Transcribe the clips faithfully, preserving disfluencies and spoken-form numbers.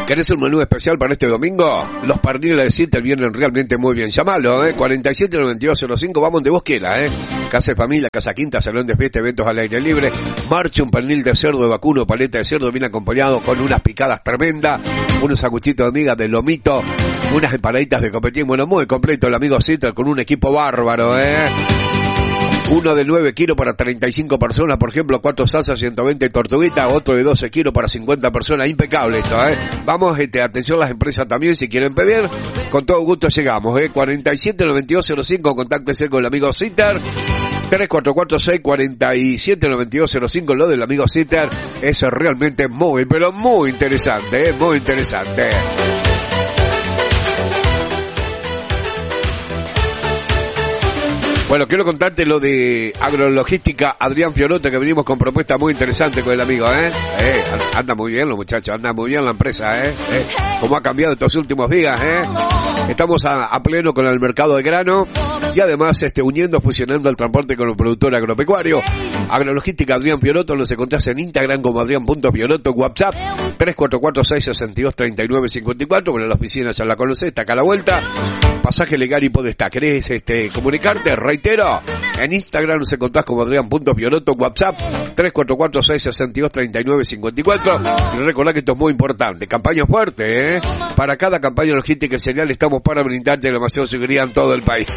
¿Querés un menú especial para este domingo? Los perniles de Sitter vienen realmente muy bien. Llamalo, ¿eh? cuarenta y siete noventa y dos cero cinco, vamos donde vos quieras, ¿eh? Casa de familia, casa quinta, salón de fiesta, eventos al aire libre. Marcha un pernil de cerdo, de vacuno, paleta de cerdo, bien acompañado con unas picadas tremendas, unos sanguchitos de miga, de lomito, unas empanaditas de copetín. Bueno, muy completo el amigo Sitter con un equipo bárbaro, ¿eh? Uno de nueve kilos para treinta y cinco personas, por ejemplo, cuatro salsas, ciento veinte tortuguitas, otro de doce kilos para cincuenta personas, impecable esto, ¿eh? Vamos, este, atención las empresas también, si quieren pedir, con todo gusto llegamos, ¿eh? cuarenta y siete noventa y dos cero cinco, contáctese con el amigo Sitter, tres cuatro cuatro seis, cuarenta y siete noventa y dos cero cinco, lo del amigo Sitter es realmente muy, pero muy interesante, ¿eh? Muy interesante. Bueno, quiero contarte lo de Agrologística Adrián Fiorotto, que venimos con propuesta muy interesante con el amigo, ¿eh? eh anda muy bien los muchachos, anda muy bien la empresa, ¿eh? eh Cómo ha cambiado estos últimos días, ¿eh? Estamos a, a pleno con el mercado de grano y además este, uniendo, fusionando el transporte con el productor agropecuario. Agrologística Adrián Fiorotto, los encontrás en Instagram como Adrián punto Fiorotto, WhatsApp tres cuatro cuatro seis, seis dos, tres nueve cinco cuatro, bueno, la oficina ya la conocés, está acá a la vuelta. Pasaje legal y podestá. ¿Querés este, comunicarte? Reitero, en Instagram nos encontrás como Adrián punto Fiorotto, WhatsApp tres cuatro cuatro seis, seis dos, tres nueve cinco cuatro. Y recordá que esto es muy importante. Campaña fuerte, ¿eh? Para cada campaña logística y serial estamos para brindarte la mayor seguridad en todo el país.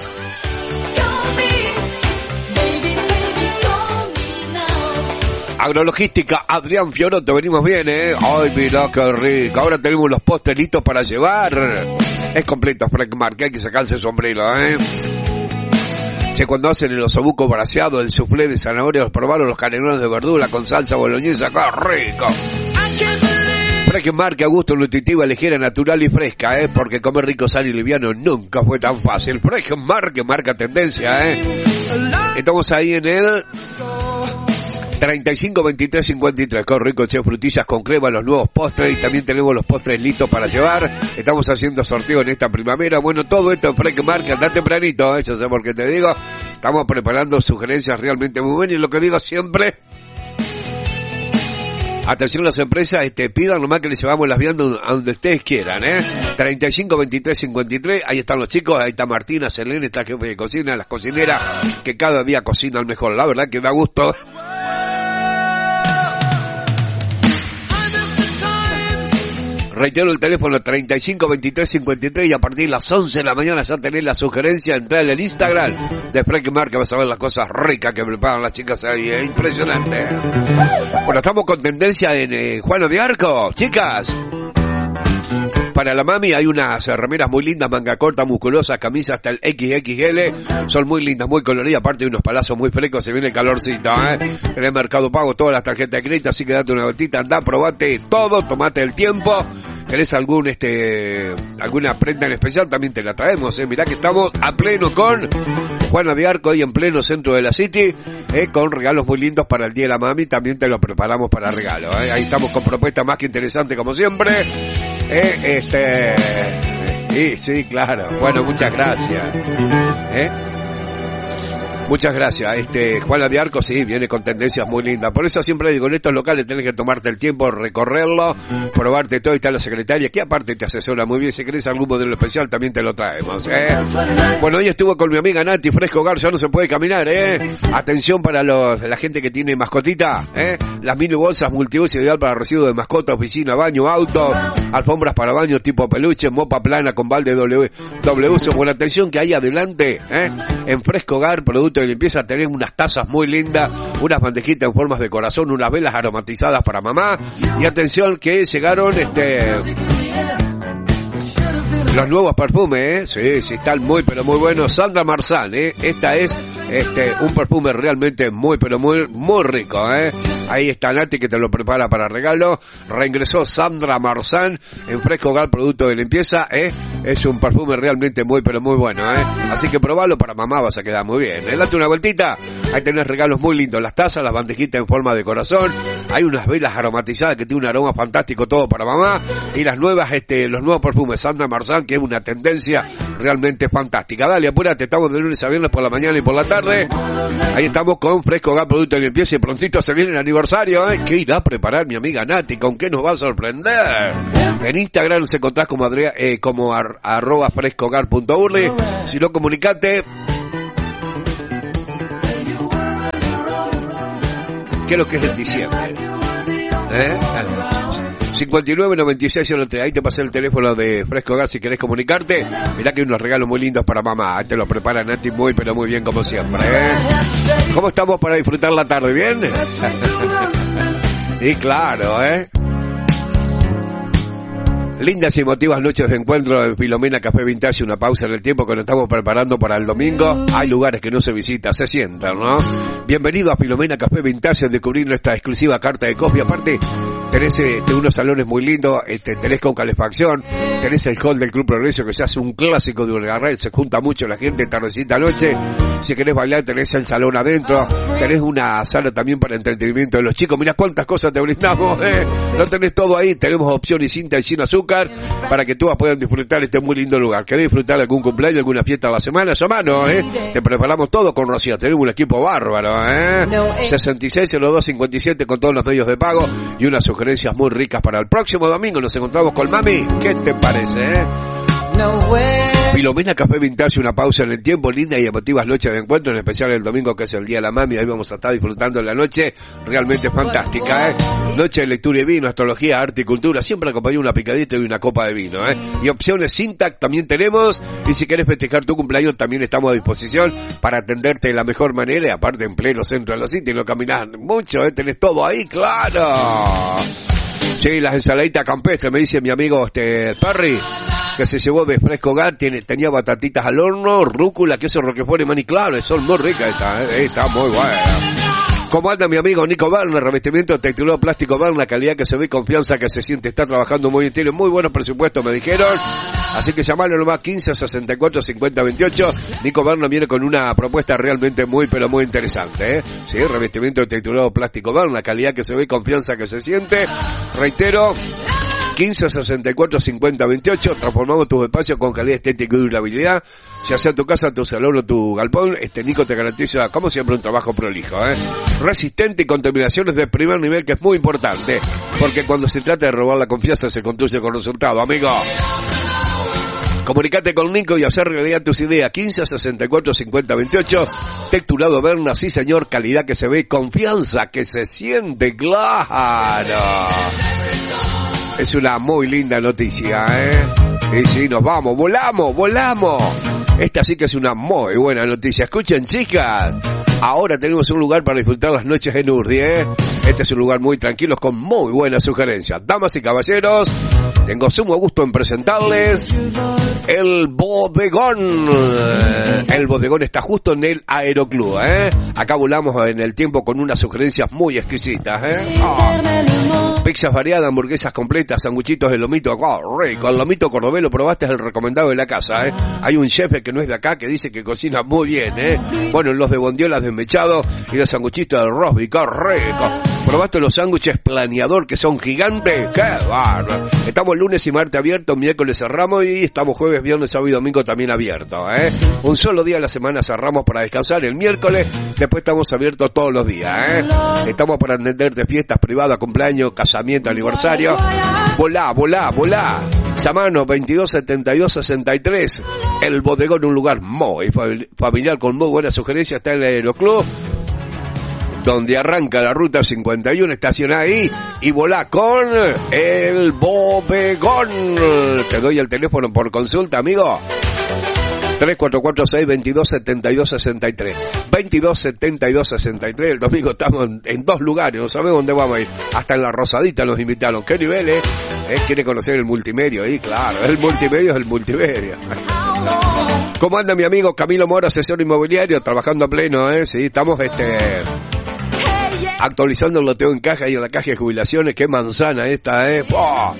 Agrologística Adrián Fiorotto, venimos bien, ¿eh? Ay, mirá qué rico. Ahora tenemos los postres listos para llevar. Es completo, Frank Mark, hay que sacarse el sombrero, ¿eh? Che, cuando hacen el osobuco braseado, el soufflé de zanahoria, los probaron, los canelones de verdura con salsa boloñesa, ¡qué rico! Frank Mark, a gusto, nutritiva, ligera, natural y fresca, ¿eh? Porque comer rico, sano y liviano nunca fue tan fácil. Frank Mark, que marca tendencia, ¿eh? Estamos ahí en el treinta y cinco veintitrés cincuenta y tres, con rico, che, frutillas con crema, los nuevos postres, y también tenemos los postres listos para llevar. Estamos haciendo sorteo en esta primavera. Bueno, todo esto en Frank Mark, anda tempranito, ¿eh? Yo sé por qué te digo. Estamos preparando sugerencias realmente muy buenas, y lo que digo siempre, atención las empresas, este, pidan nomás que les llevamos las viandas a donde ustedes quieran, ¿eh? treinta y cinco veintitrés cincuenta y tres, ahí están los chicos, ahí está Martina, Selene, está jefe de cocina, las cocineras que cada día cocinan mejor, la verdad que da gusto. Reitero el teléfono treinta y cinco veintitrés cincuenta y tres, y a partir de las once de la mañana ya tenés la sugerencia, entrar en el Instagram de Frank Mark, que vas a ver las cosas ricas que preparan las chicas ahí, es impresionante. Bueno, estamos con tendencia en eh, Juana de Arco, chicas. Para la mami hay unas remeras muy lindas, manga corta, musculosas, camisas hasta el equis equis ele, son muy lindas, muy coloridas, aparte de unos palazos muy frescos, se viene el calorcito, ¿eh? En el Mercado Pago, todas las tarjetas de crédito, así que date una vueltita, andá, probate todo, tomate el tiempo. ¿Querés algún, este, alguna prenda en especial? También te la traemos, ¿eh? Mirá que estamos a pleno con Juana de Arco, ahí en pleno centro de la City, ¿eh? Con regalos muy lindos para el Día de la Mami, también te lo preparamos para regalo, ¿eh? Ahí estamos con propuestas más que interesantes como siempre, ¿eh? Este, sí, sí, claro. Bueno, muchas gracias, ¿eh? Muchas gracias. Este, Juana de Arco, sí, viene con tendencias muy lindas. Por eso siempre digo, en estos locales tenés que tomarte el tiempo, recorrerlo, probarte todo, y está la secretaria, que aparte te asesora muy bien. Si querés algún modelo especial, también te lo traemos, ¿eh? Bueno, hoy estuvo con mi amiga Nati, Fresco Hogar, ya no se puede caminar, ¿eh? Atención para los, la gente que tiene mascotita, ¿eh? Las mini bolsas multiuso, ideal para residuos de mascota, oficina, baño, auto, alfombras para baño tipo peluche, mopa plana con balde doble doble uso. Buena atención que ahí adelante, ¿eh? En Fresco Hogar, producto de limpieza, tenés unas tazas muy lindas, unas bandejitas en formas de corazón, unas velas aromatizadas para mamá, y atención que llegaron este los nuevos perfumes, ¿eh? Sí, sí, están muy, pero muy buenos. Sandra Marzán, ¿eh? Esta es este un perfume realmente muy, pero muy, muy rico, ¿eh? Ahí está Nati que te lo prepara para regalo. Reingresó Sandra Marzán en Fresco Hogar, producto de limpieza, ¿eh? Es un perfume realmente muy, pero muy bueno, ¿eh? Así que probalo, para mamá vas a quedar muy bien, ¿eh? Date una vueltita, ahí tenés regalos muy lindos, las tazas, las bandejitas en forma de corazón, hay unas velas aromatizadas que tienen un aroma fantástico, todo para mamá, y las nuevas, este, los nuevos perfumes Sandra Marzán restaurante, que es una tendencia realmente fantástica. Dale, apúrate, estamos de lunes a viernes por la mañana y por la tarde. Ahí estamos con Fresco Hogar, producto de limpieza, y prontito se viene el aniversario, ¿eh? ¿Qué irá a preparar mi amiga Nati? ¿Con qué nos va a sorprender? En Instagram se encontrás como, Adria, eh, como ar, arroba frescohogar punto urli. Si no, comunicate. ¿Qué es lo que es el diciembre? ¿Eh? cincuenta y nueve noventa y seis cero tres, ahí te pasé el teléfono de Fresco Hogar si querés comunicarte. Mirá que hay unos regalos muy lindos para mamá, te lo prepara Nati muy pero muy bien como siempre, ¿eh? ¿Cómo estamos para disfrutar la tarde? ¿Bien? Y claro, ¿eh? Lindas y emotivas noches de encuentro en Filomena Café Vintage, una pausa en el tiempo que nos estamos preparando para el domingo. Hay lugares que no se visitan, se sientan, ¿no? Bienvenido a Filomena Café Vintage, a descubrir nuestra exclusiva carta de coffee. Aparte, tenés este, unos salones muy lindos, este, tenés con calefacción, tenés el hall del Club Progreso que se hace un clásico de Urgarrel, se junta mucho la gente tardecita noche. Si querés bailar, tenés el salón adentro, tenés una sala también para entretenimiento de los chicos. Mirá cuántas cosas te brindamos, ¿eh? No tenés todo ahí, tenemos opciones cinta y sin azúcar, para que todas puedan disfrutar este muy lindo lugar. ¿Querés disfrutar de algún cumpleaños, alguna fiesta de la semana? A mano, ¿eh? Te preparamos todo con Rocío. Tenemos un equipo bárbaro, ¿eh? sesenta y seis cero dos cincuenta y siete con todos los medios de pago y unas sugerencias muy ricas para el próximo domingo. Nos encontramos con Mami. ¿Qué te parece, eh? Filomena Café Vintage, una pausa en el tiempo, linda y emotivas noches de encuentro, en especial el domingo que es el Día de la Mami. Ahí vamos a estar disfrutando de la noche realmente fantástica, ¿eh? Noche de lectura y vino, astrología, arte y cultura, siempre acompañado una picadita y una copa de vino, ¿eh? Y opciones Sintac también tenemos, y si querés festejar tu cumpleaños también estamos a disposición para atenderte de la mejor manera, y aparte en pleno centro de la city, no caminás mucho, ¿eh? Tenés todo ahí, claro. Sí, las ensaladitas campestres, me dice mi amigo este Perry, que se llevó de Fresco Hogar, tiene, tenía batatitas al horno, rúcula, queso roquefort y maní, claro, son muy ricas estas, ¿eh? Está muy buena. ¿Cómo anda mi amigo Nico Berna? Revestimiento textilado plástico Berna, calidad que se ve, confianza que se siente, está trabajando muy bien, tiene muy buenos presupuestos, me dijeron. Así que llamalo nomás, quince sesenta y cuatro cincuenta veintiocho. Nico Berna viene con una propuesta realmente muy, pero muy interesante, ¿eh? Sí, revestimiento textilado plástico Berna, calidad que se ve, confianza que se siente. Reitero, quince sesenta y cuatro cincuenta veintiocho. Transformamos tus espacios con calidad estética y durabilidad, ya sea tu casa, tu salón o tu galpón. Este Nico te garantiza, como siempre, un trabajo prolijo, ¿eh? Resistente y con terminaciones de primer nivel, que es muy importante, porque cuando se trata de robar la confianza se construye con resultado, amigo. Comunicate con Nico y hacer realidad tus ideas. quince sesenta y cuatro cincuenta veintiocho. Texturado Berna, sí señor, calidad que se ve, confianza que se siente, claro. Es una muy linda noticia, ¿eh? Y sí, nos vamos, volamos, volamos. Esta sí que es una muy buena noticia. Escuchen, chicas, ahora tenemos un lugar para disfrutar las noches en Urdi, ¿eh? Este es un lugar muy tranquilo con muy buenas sugerencias. Damas y caballeros, tengo sumo gusto en presentarles el Bodegón. El Bodegón está justo en el Aeroclub, ¿eh? Acá volamos en el tiempo con unas sugerencias muy exquisitas, ¿eh? Oh. Pizzas variadas, hamburguesas completas, sanguchitos de lomito. Oh, rico. El lomito cordobés lo probaste, es el recomendado de la casa, ¿eh? Hay un chef que no es de acá que dice que cocina muy bien, ¿eh? Bueno, los de bondiolas desmechados y los sanguchitos de rosby, qué rico. ¿Probaste los sándwiches planeador que son gigantes? ¡Qué bárbaro! Estamos lunes y martes abiertos, miércoles cerramos y estamos jueves, viernes, sábado y domingo también abiertos, ¿eh? Un solo día a la semana cerramos para descansar el miércoles, después estamos abiertos todos los días, ¿eh? Estamos para atenderte fiestas privadas, cumpleaños, casamiento, aniversario. Volá, volá, volá. Llamanos veintidós setenta y dos sesenta y tres. El Bodegón, un lugar muy familiar con muy buenas sugerencias, está en el Aeroclub, donde arranca la ruta cincuenta y uno, estaciona ahí y volá con el Bodegón. Te doy el teléfono por consulta, amigo. tres cuatro cuatro seis veintidós setenta y dos sesenta y tres. veintidós setenta y dos sesenta y tres. El domingo estamos en, en dos lugares, no sabemos dónde vamos a ir. Hasta en la Rosadita nos invitaron. ¿Qué nivel, eh? ¿Eh? ¿Quiere conocer el multimedio ahí? Claro, el multimedio es el multimedio. ¿Cómo anda mi amigo Camilo Mora, asesor inmobiliario? Trabajando a pleno, ¿eh? Sí, estamos este... actualizando el loteo en caja y en la caja de jubilaciones. Qué manzana esta, ¿eh? ¡Oh!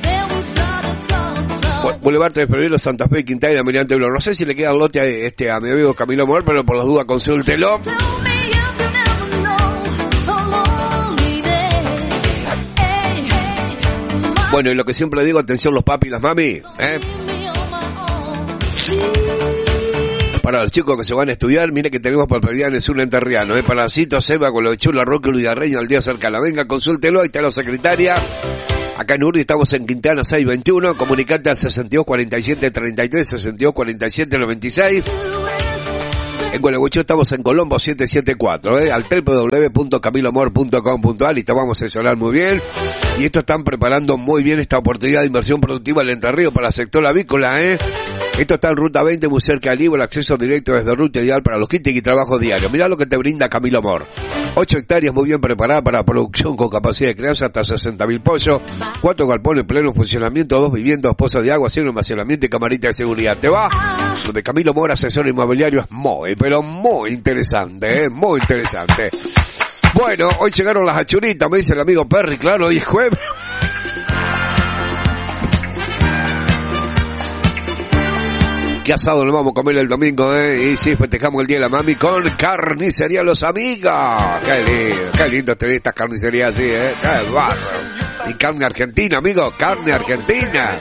Boulevard tres de Febrero, Santa Fe, Quintana, Mirante Blanco. No sé si le queda el lote a, este, a mi amigo Camilo Mor, pero por las dudas consúltelo. Bueno, y lo que siempre digo, atención los papi y las mami, ¿eh? Para los chicos que se van a estudiar, mire que tenemos papelería en el sur enterriano, ¿eh? Para Cito, Seba, con lo de Chula, Roque, Luis Arreño, al día cerca. La venga, consúltelo, ahí está la secretaria. Acá en Urri estamos en Quintana seiscientos veintiuno, comunicante al sesenta y dos cuarenta y siete treinta y tres, sesenta y dos cuarenta y siete noventa y seis. En Gualeguaychú estamos en Colombo setecientos setenta y cuatro, ¿eh? Al doble u doble u doble u punto camilo amor punto com punto a r y te vamos a asesorar muy bien. Y esto están preparando muy bien esta oportunidad de inversión productiva en Entre Ríos para el sector avícola, ¿eh? Esto está en Ruta veinte, muy cerca del Ivo, el acceso directo desde Ruta Ideal para logística y trabajo diario. Mirá lo que te brinda Camilo Amor. ocho hectáreas muy bien preparadas para producción con capacidad de crianza hasta sesenta mil pollos, cuatro galpones en pleno funcionamiento, dos viviendas, dos pozos de agua, cero almacenamiento y camarita de seguridad. ¿Te va? Lo de Camilo Amor, asesor inmobiliario, es muy, pero muy interesante, ¿eh? Muy interesante. Bueno, hoy llegaron las achuritas, me dice el amigo Perry, claro, hoy es jueves. Qué asado nos vamos a comer el domingo, ¿eh? Y sí, festejamos el Día de la Mami con Carnicería Los Amigos. Qué lindo, qué lindo tener estas carnicerías así, ¿eh? Qué barro. Y carne argentina, amigo, carne argentina.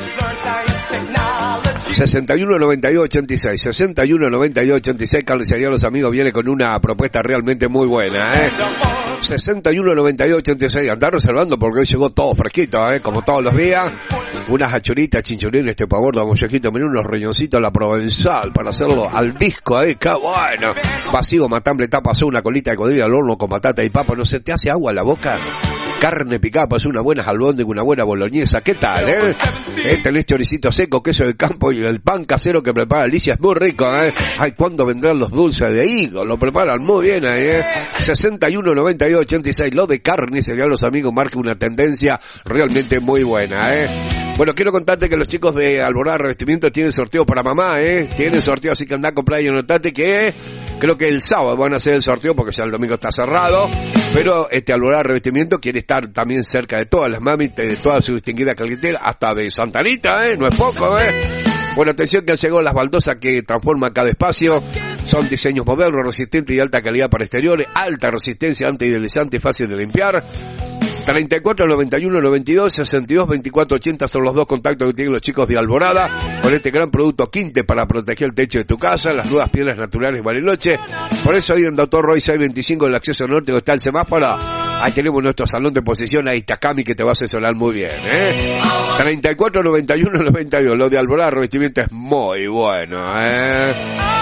sesenta y uno noventa y dos ochenta y seis, sesenta y uno noventa y dos ochenta y seis, Carnicería Los Amigos viene con una propuesta realmente muy buena, ¿eh? sesenta y uno noventa y dos ochenta y seis, andá reservando porque hoy llegó todo fresquito, ¿eh? Como todos los días. Unas achuritas, chinchulines, este pavor, mollejito, mirá unos riñoncitos a la provenzal para hacerlo al disco, ¿eh? ¡Qué bueno! Vacío, matambre, tapa azul, una colita de codilla al horno con batata y papa. ¿No se te hace agua en la boca? Carne picada, pues una buena albóndiga, una buena boloñesa. ¿Qué tal, eh? eh tenés choricito seco, queso de campo y el pan casero que prepara Alicia es muy rico, ¿eh? Ay, ¿cuándo vendrán los dulces de higo? Lo preparan muy bien ahí, ¿eh? sesenta y uno noventa y dos ochenta y seis, lo de carne, serían Los Amigos, marca una tendencia realmente muy buena, ¿eh? Bueno, quiero contarte que los chicos de Alborada Revestimiento tienen sorteo para mamá, ¿eh? Tienen sorteo, así que andá a comprar y anotate que creo que el sábado van a hacer el sorteo porque ya el domingo está cerrado. Pero este Alborada Revestimiento quiere estar también cerca de todas las mamis, de toda su distinguida clientela, hasta de Santa Anita, ¿eh? No es poco, ¿eh? Bueno, atención que han llegado las baldosas que transforman cada espacio. Son diseños modernos, resistentes y de alta calidad para exteriores, alta resistencia, antideslizante y fácil de limpiar. treinta y cuatro noventa y uno noventa y dos sesenta y dos veinticuatro ochenta son los dos contactos que tienen los chicos de Alborada con este gran producto Quinte para proteger el techo de tu casa, las nuevas piedras naturales Bariloche. Por eso ahí en Doctor Roy seiscientos veinticinco, el acceso norte donde está el semáforo, ahí tenemos nuestro salón de posición, ahí está Cami que te va a asesorar muy bien, ¿eh? treinta y cuatro noventa y uno noventa y dos, lo de Alborada Revestimiento es muy bueno, ¿eh?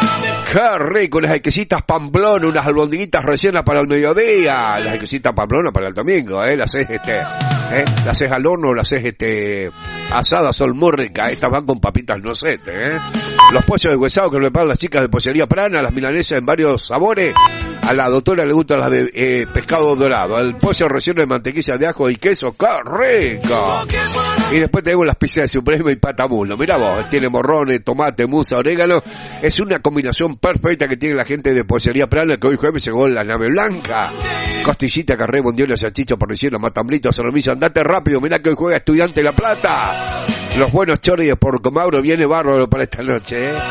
¡Qué rico! Unas exquisitas Pamplona, unas albondiguitas rellenas para el mediodía. Las exquisitas Pamplona para el domingo, ¿eh? Las haces, este, ¿eh? Las haces al horno, las haces, este, asadas, son muy ricas. Estas van con papitas no sé, ¿eh? Los pollos de huesado que preparan las chicas de Pollería Prana, las milanesas en varios sabores. A la doctora le gustan las de eh, pescado dorado. El pollo relleno de mantequilla de ajo y queso. ¡Qué rico! Y después tenemos las pizzas de suprema y patamulo. Mirá vos, tiene morrones, tomate, musa, orégano. Es una combinación perfecta que tiene la gente de Pollería Prana, que hoy jueves llegó en la nave blanca. Costillita, carré, bondiola, salchicha, parrillero, matambrito, solomillo. Andate rápido, mirá que hoy juega Estudiante La Plata. Los buenos choris de Porcomauro, viene bárbaro para esta noche, ¿eh?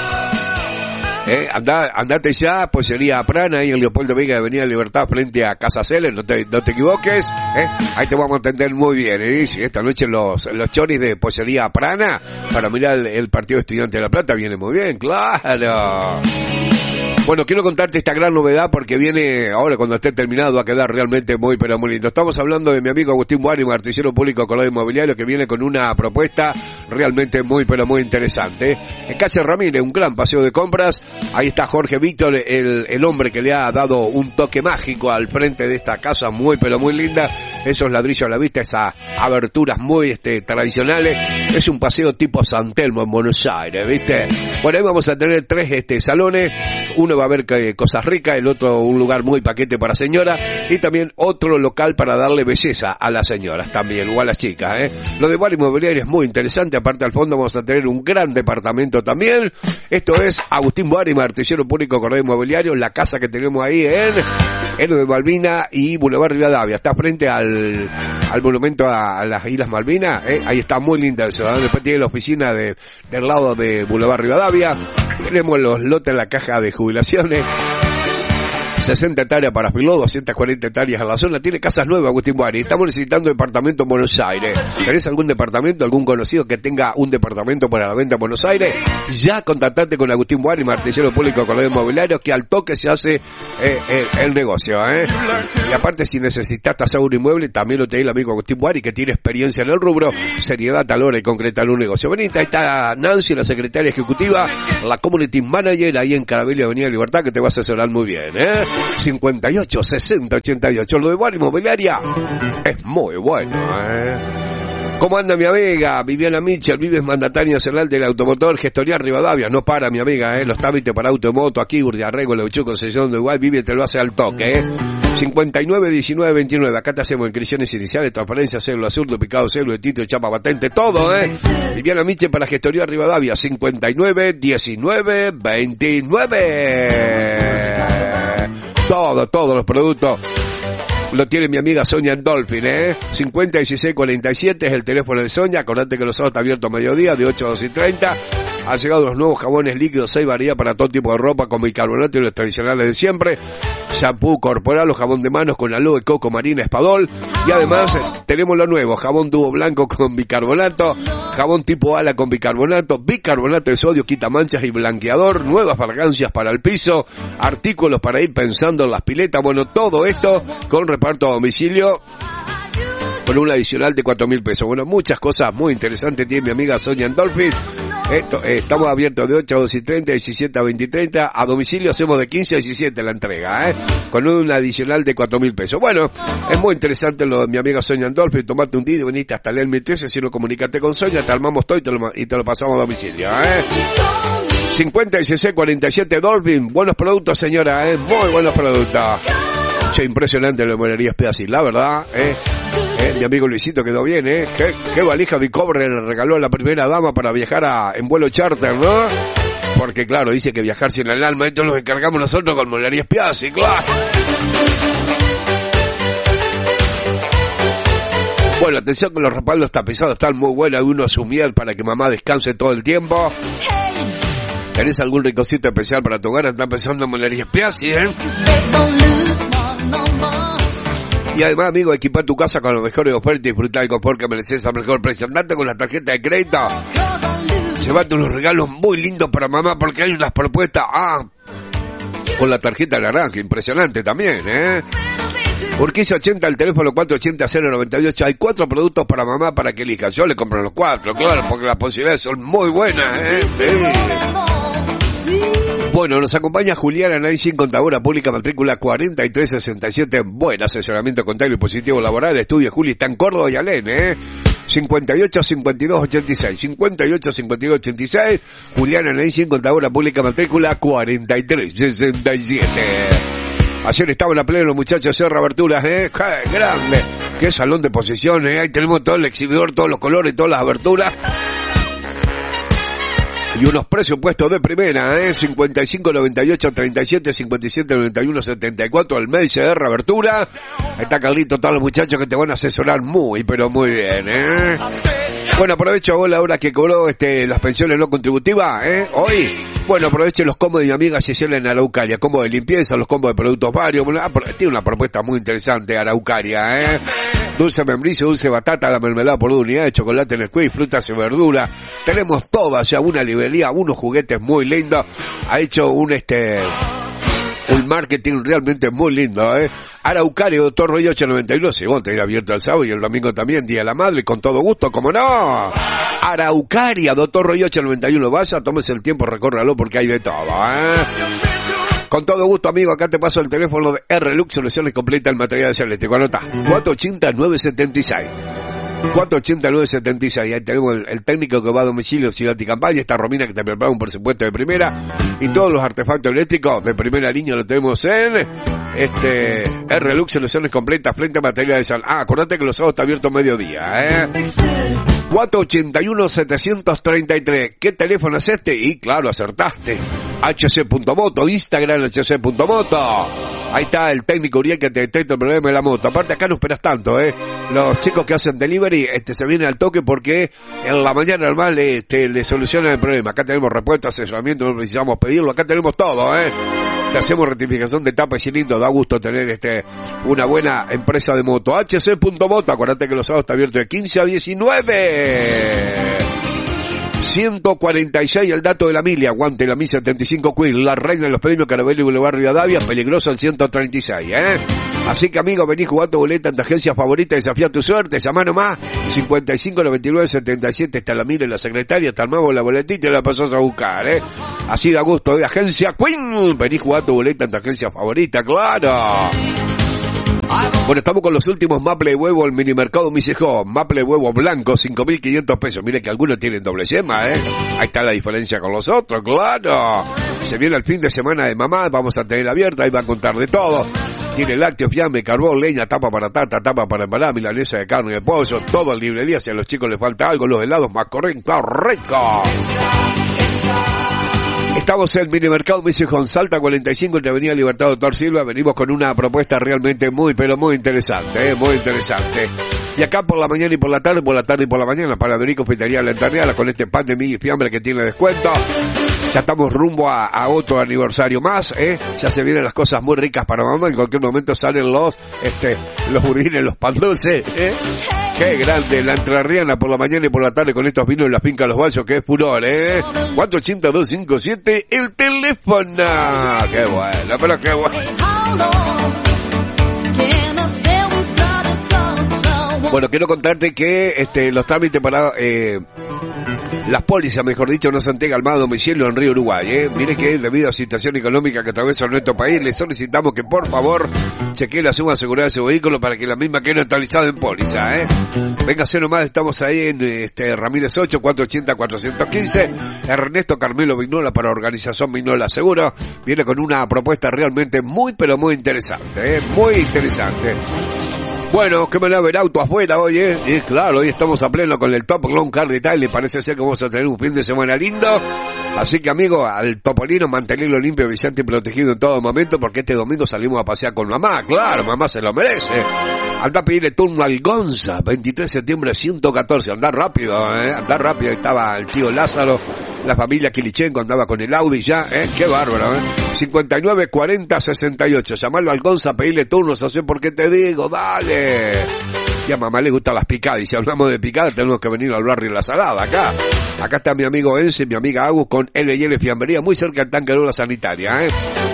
Eh, andá, andate ya, Pollería Prana, ahí en Leopoldo Vega, Avenida Libertad, frente a Casa Celes, no te, no te equivoques, eh, ahí te vamos a entender muy bien, ¿eh? Si esta noche los, los choris de Pollería Prana, para mirar el, el partido de Estudiante de La Plata, viene muy bien, claro. Bueno, quiero contarte esta gran novedad porque viene ahora cuando esté terminado a quedar realmente muy pero muy lindo. Estamos hablando de mi amigo Agustín Buárimo, artillero público Colado Inmobiliario, que viene con una propuesta realmente muy pero muy interesante. En calle Ramírez, un gran paseo de compras. Ahí está Jorge Víctor, el, el hombre que le ha dado un toque mágico al frente de esta casa muy pero muy linda. Esos ladrillos a la vista, esas aberturas muy este, tradicionales. Es un paseo tipo San Telmo en Buenos Aires, ¿viste? Bueno, ahí vamos a tener tres este, salones. Uno va a ver que, cosas ricas, el otro un lugar muy paquete para señora y también otro local para darle belleza a las señoras también, o a las chicas, ¿eh? Lo de Bar Inmobiliario es muy interesante, aparte al fondo vamos a tener un gran departamento también. Esto es Agustín Buárimo, artillero público Correo Inmobiliario, la casa que tenemos ahí en Héroe de Malvina y Boulevard Rivadavia, está frente al, al monumento a, a las Islas Malvinas, ¿eh? Ahí está muy linda eso, ¿eh? Después tiene la oficina de, del lado de Boulevard Rivadavia, tenemos los lotes en la caja de jubilaciones. sesenta hectáreas para Filó, doscientas cuarenta hectáreas en la zona. Tiene casas nuevas, Agustín Guari. Estamos necesitando departamento en Buenos Aires. ¿Tenés algún departamento, algún conocido que tenga un departamento para la venta en Buenos Aires? Ya contactate con Agustín Guari, martillero público con los inmobiliarios, que al toque se hace eh, eh, el negocio, ¿eh? Y aparte, si necesitas tasar un inmueble, también lo tiene el amigo Agustín Guari, que tiene experiencia en el rubro, seriedad a la hora de concretar un negocio. Venite, ahí está Nancy, la secretaria ejecutiva, la community manager, ahí en Caravelli, Avenida Libertad, que te va a asesorar muy bien, ¿eh? cincuenta y ocho, sesenta, ochenta y ocho. Lo de Guari Inmobiliaria es muy bueno, ¿eh? ¿Cómo anda mi amiga Viviana Mitchell? Vives mandataria nacional del automotor, gestoría Rivadavia. No para, mi amiga, ¿eh? Los trámites para automoto aquí, Urdiarrego, Leuchú, Concesión de Uruguay. Vive, te lo hace al toque, ¿eh? cincuenta y nueve, diecinueve, veintinueve. Acá te hacemos inscripciones iniciales, transparencia, cédula azul, duplicado, cédula de título, chapa, patente, todo, ¿eh? Viviana Mitchell para gestoría Rivadavia. cincuenta y nueve, diecinueve, veintinueve. Todo, todos los productos lo tiene mi amiga Sonia en Dolphin, ¿eh? cincuenta, dieciséis, cuarenta y siete es el teléfono de Sonia. Acordate que los sábados está abierto a mediodía, de ocho a dos y treinta. Han llegado los nuevos jabones líquidos, seis variedades para todo tipo de ropa, con bicarbonato y los tradicionales de siempre. Shampoo corporal o jabón de manos con aloe, coco, marina, espadol. Y además tenemos lo nuevo, jabón tubo blanco con bicarbonato, jabón tipo ala con bicarbonato, bicarbonato de sodio, quita manchas y blanqueador, nuevas fragancias para el piso, artículos para ir pensando en las piletas. Bueno, todo esto con reparto a domicilio con un adicional de cuatro mil pesos. Bueno, muchas cosas muy interesantes tiene mi amiga Sonia en Dolphin. Esto, eh, estamos abiertos de ocho a dos y treinta, diecisiete a veinte y treinta. A domicilio hacemos de quince a diecisiete la entrega, ¿eh? Con un adicional de cuatro mil pesos. Bueno, es muy interesante lo de mi amiga Sonia en Dolphin. Tomate un día y veniste hasta el M trece. Si no, comunicate con Sonia, te armamos todo y te lo, y te lo pasamos a domicilio, ¿eh? cincuenta, dieciséis, cuarenta y siete Dolphin. Buenos productos, señora, ¿eh? Muy buenos productos. Che, impresionante la monería Speacy, la verdad, ¿eh? Eh, mi amigo Luisito quedó bien, ¿eh? ¿Qué, qué valija de cobre le regaló a la primera dama para viajar a, en vuelo charter, ¿no? Porque, claro, dice que viajar sin el alma, esto lo encargamos nosotros con monería Speacy, claro. Bueno, atención que los respaldos tapizados están muy buenos, uno a su miel para que mamá descanse todo el tiempo. ¿Tenés algún ricocito especial para tu hogar? Están pensando en monería Speacy, ¿eh? Y además, amigo, equipa tu casa con los mejores ofertas y disfruta del confort que mereces al mejor precio. Andate con la tarjeta de crédito. Llévate unos regalos muy lindos para mamá porque hay unas propuestas. Ah, con la tarjeta naranja, impresionante también, ¿eh? Urquiza ochenta, el teléfono cuatro ochenta, cero noventa y ocho. Hay cuatro productos para mamá para que elijas. Yo le compro los cuatro, claro, porque las posibilidades son muy buenas, ¿eh? Sí. Bueno, nos acompaña Juliana Naishin, contadora pública, matrícula cuarenta y tres sesenta y siete. Buen asesoramiento contable y positivo laboral. Estudio Juli, está en Córdoba y Alén, ¿eh? cincuenta y ocho, cincuenta y dos, ochenta y seis. cincuenta y ocho, cincuenta y dos, ochenta y seis. Juliana Naishin, contadora pública, matrícula cuarenta y tres sesenta y siete. Ayer estaban a pleno los muchachos Serra Aberturas, ¿eh? ¡Qué grande! ¡Qué salón de posiciones! Ahí tenemos todo el exhibidor, todos los colores, todas las aberturas. Y unos presupuestos de primera, ¿eh? cincuenta y cinco, noventa y ocho, treinta y siete, cincuenta y siete, noventa y uno, setenta y cuatro, el mail C R Abertura. Ahí está Carlito, todos los muchachos que te van a asesorar muy, pero muy bien, ¿eh? Bueno, aprovecho ahora la hora que cobró este, las pensiones no contributivas, ¿eh? Hoy, bueno, aproveche los combos de mi amiga Gisela en Araucaria, combos de limpieza, los combos de productos varios. Bueno, tiene una propuesta muy interesante Araucaria, ¿eh? Dulce membrillo, dulce batata, la mermelada por unidad de chocolate en squeeze, frutas y verduras. Tenemos todas, ya una librería, unos juguetes muy lindos. Ha hecho un este un marketing realmente muy lindo, ¿eh? Araucaria, Doctor Roy ocho noventa y uno, si vos te ir abierto el sábado y el domingo también, Día de la Madre, con todo gusto, ¿cómo no? Araucaria, Doctor Roy ocho noventa y uno, vaya, tómese el tiempo, recórralo porque hay de todo, ¿eh? Con todo gusto, amigo, acá te paso el teléfono de R-Lux, soluciones completas en materiales eléctricos. Anota, cuatro ochenta, nueve setenta y seis. cuatro ochenta, nueve setenta y seis. Ahí tenemos el, el técnico que va a domicilio Ciudad y Campaña. Está Romina que te prepara un presupuesto de primera. Y todos los artefactos eléctricos de primera línea lo tenemos en este R-Lux, soluciones completas frente a materiales de sal. Ah, acordate que los sábados está abierto mediodía, ¿eh? cuatro ochenta y uno, setecientos treinta y tres. ¿Qué teléfono es este? Y claro, acertaste. H C punto moto, Instagram H C punto moto. Ahí está el técnico Uriel que te detecta el problema de la moto. Aparte acá no esperas tanto, ¿eh? Los chicos que hacen delivery este, se vienen al toque porque en la mañana normal este, le solucionan el problema. Acá tenemos repuestos, asesoramiento, no precisamos pedirlo. Acá tenemos todo, ¿eh? Te hacemos rectificación de tapa y cilindro. Da gusto tener este una buena empresa de moto. H C punto moto. Acuérdate que los sábados está abierto de quince a diecinueve. ciento cuarenta y seis el dato de la milla, aguante la mil setenta y cinco Quill, la reina de los premios Carabello y Boulevard Rivadavia, peligroso el ciento treinta y seis, ¿eh? Así que amigo, vení jugando boleta en tu agencia favorita, desafía tu suerte, llama nomás, cincuenta y cinco noventa y nueve setenta y siete, está la mira y la secretaria, está armado la boletita y la pasás a buscar, ¿eh? Así da gusto, de agencia Quill, vení jugando boleta en tu agencia favorita, claro. Bueno, estamos con los últimos maple de huevo al minimercado Misejo. Maple de huevo blanco, cinco mil quinientos pesos. Mire que algunos tienen doble yema, ¿eh? Ahí está la diferencia con los otros, claro. Se viene el fin de semana de mamá, vamos a tener abierta, ahí va a contar de todo. Tiene lácteos, fiambre, carbón, leña, tapa para tarta, tapa para embalar, milanesa de carne y de pollo, todo en librería. Si a los chicos les falta algo, los helados más correctos, rico. Estamos en el minimercado Misejo en Salta cuarenta y cinco, en la avenida Libertad Doctor Silva. Venimos con una propuesta realmente muy, pero muy interesante, ¿eh? Muy interesante. Y acá por la mañana y por la tarde, por la tarde y por la mañana, para Federico Pizzería La Entarneala, con este pan de miga y fiambre que tiene descuento. Ya estamos rumbo a, a otro aniversario más, ¿eh? Ya se vienen las cosas muy ricas para mamá. En cualquier momento salen los, este, los budines, los pan dulces, ¿eh? Qué grande, la entrerriana por la mañana y por la tarde con estos vinos en la finca Los Ballos, que es furor, ¿eh? cuatro ocho cero dos cinco siete, el teléfono. Qué bueno, pero qué bueno. Bueno, quiero contarte que este, los trámites para eh, las pólizas, mejor dicho, no se entregan al más domicilio en Río Uruguay, ¿eh? Mire que debido a la situación económica que atraviesa nuestro país, le solicitamos que por favor chequee la suma de seguridad de su vehículo para que la misma quede neutralizada en póliza, ¿eh? Véngase nomás, estamos ahí en este Ramírez ocho, cuatro ochenta, cuatrocientos quince. Ernesto Carmelo Vignola para Organización Vignola Seguro. Viene con una propuesta realmente muy, pero muy interesante, ¿eh? Muy interesante. Bueno, qué manera ver auto afuera hoy, ¿eh? Y claro, hoy estamos a pleno con el Top Long Car Detail. Parece ser que vamos a tener un fin de semana lindo. Así que, amigo, al Topolino mantenerlo limpio, brillante y protegido en todo momento, porque este domingo salimos a pasear con mamá. Claro, mamá se lo merece. Anda a pedirle turno al Gonza, veintitrés de septiembre ciento catorce. Andá rápido, ¿eh? Andá rápido. Ahí estaba el tío Lázaro, la familia Kilichenko andaba con el Audi ya, ¿eh? Qué bárbaro, ¿eh? cincuenta y nueve cuarenta sesenta y ocho. Llamarlo al Gonza, pedirle turnos, así porque te digo, dale. Y a mamá le gustan las picadas, y si hablamos de picadas tenemos que venir al barrio La Salada, acá. Acá está mi amigo Ense, mi amiga Agus con L y L Fiambrería, muy cerca del tanque de la sanitaria, ¿eh?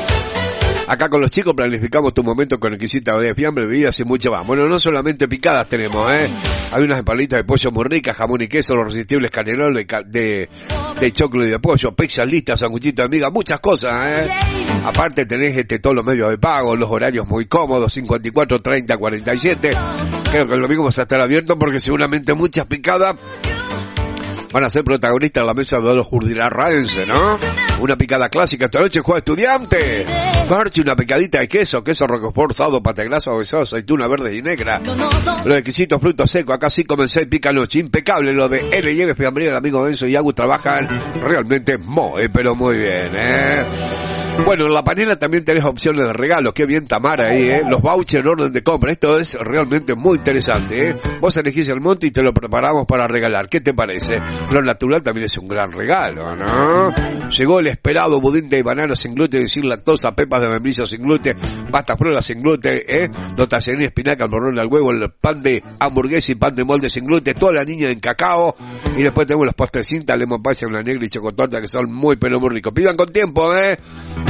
Acá con los chicos planificamos tu momento con exquisita de fiambre, bebidas y mucho más. Bueno, no solamente picadas tenemos, ¿eh? Hay unas empalitas de pollo muy ricas, jamón y queso, los resistibles canelones de, de, de choclo y de pollo, pizzas listas, sanguchitos de miga, muchas cosas, ¿eh? Aparte tenés este, todos los medios de pago, los horarios muy cómodos, cincuenta y cuatro, treinta, cuarenta y siete. Creo que el domingo vamos a estar abiertos porque seguramente muchas picadas van a ser protagonistas de la mesa de los jurdinarraense, ¿no? Una picada clásica esta noche, juega Estudiante. Marchi, una picadita de queso, queso roquefort, sado, pateglazo, avesado, aceituna verde y negra. Los exquisitos frutos secos, acá sí comencé pica noche. Impecable lo de L y L Fiambrería, el amigo Enzo y Agus trabajan realmente muy, pero muy bien, ¿eh? Bueno, en la panela también tenés opciones de regalo. Qué bien Tamara ahí, ¿eh? Los vouchers en orden de compra. Esto es realmente muy interesante, ¿eh? Vos elegís el monte y te lo preparamos para regalar. ¿Qué te parece? Lo natural también es un gran regalo, ¿no? Llegó el esperado budín de banana sin gluten y sin lactosa, pepas de membrillo sin gluten, pasta frola sin gluten, ¿eh? Los tallarines, espinaca, el morrón al huevo, el pan de hamburguesa y pan de molde sin gluten, toda la niña en cacao. Y después tenemos los postrecitos, lemon pie, una negra y chocotorta que son muy, pero muy ricos. Pidan con tiempo, ¿eh?